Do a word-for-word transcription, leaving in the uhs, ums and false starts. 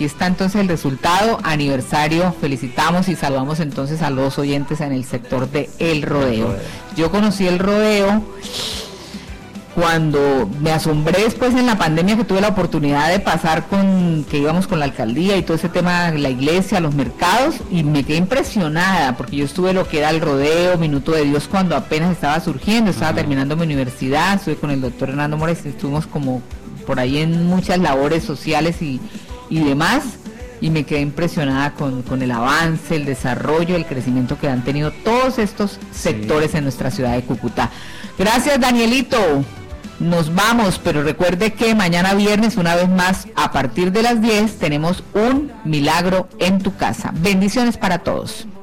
aquí está entonces el resultado, aniversario, felicitamos y saludamos entonces a los oyentes en el sector de El Rodeo. Yo conocí el rodeo cuando me asombré después en la pandemia, que tuve la oportunidad de pasar con, que íbamos con la alcaldía y todo ese tema, la iglesia, los mercados, y me quedé impresionada, porque yo estuve lo que era el rodeo, Minuto de Dios, cuando apenas estaba surgiendo, estaba uh-huh. terminando mi universidad, estuve con el doctor Hernando Mores, estuvimos como por ahí en muchas labores sociales y, y demás, y me quedé impresionada con, con el avance, el desarrollo, el crecimiento que han tenido todos estos sectores sí. en nuestra ciudad de Cúcuta. Gracias, Danielito. Nos vamos, pero recuerde que mañana viernes, una vez más, a partir de las diez, tenemos un milagro en tu casa. Bendiciones para todos.